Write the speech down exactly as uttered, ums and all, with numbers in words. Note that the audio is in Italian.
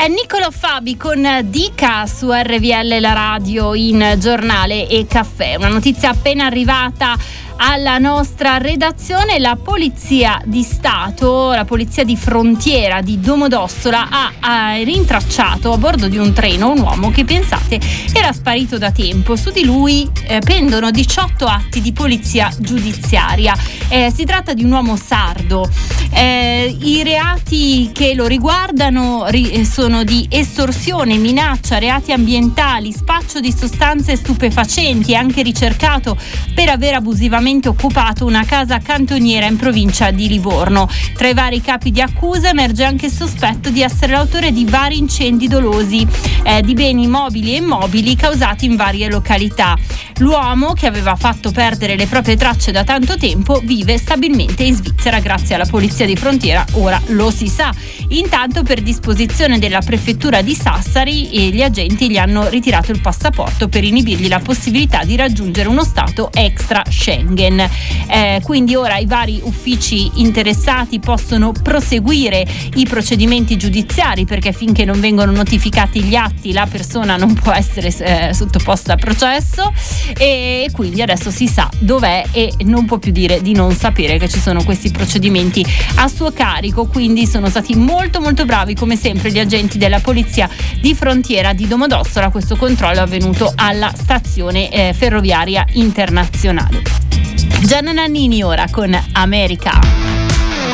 È Niccolò Fabi con Dica su R V L, la radio, in giornale e caffè. Una notizia appena arrivata alla nostra redazione: la polizia di Stato, la polizia di frontiera di Domodossola ha, ha rintracciato a bordo di un treno un uomo che, pensate, era sparito da tempo. Su di lui eh, pendono diciotto atti di polizia giudiziaria. Eh, si tratta di un uomo sardo. Eh, i reati che lo riguardano ri- sono di estorsione, minaccia, reati ambientali, spaccio di sostanze stupefacenti. È anche ricercato per aver abusivamente occupato una casa cantoniera in provincia di Livorno. Tra i vari capi di accusa emerge anche il sospetto di essere l'autore di vari incendi dolosi eh, di beni mobili e immobili causati in varie località. L'uomo, che aveva fatto perdere le proprie tracce da tanto tempo, vive stabilmente in Svizzera grazie alla polizia di frontiera, ora lo si sa. Intanto, per disposizione della prefettura di Sassari, eh, gli agenti gli hanno ritirato il passaporto per inibirgli la possibilità di raggiungere uno stato extra Schengen. Eh, quindi ora i vari uffici interessati possono proseguire i procedimenti giudiziari, perché finché non vengono notificati gli atti la persona non può essere eh, sottoposta a processo, e quindi adesso si sa dov'è e non può più dire di non sapere che ci sono questi procedimenti a suo carico. Quindi sono stati molto molto bravi come sempre gli agenti della polizia di frontiera di Domodossola. Questo controllo è avvenuto alla stazione eh, ferroviaria internazionale. Gianna Nannini ora con America.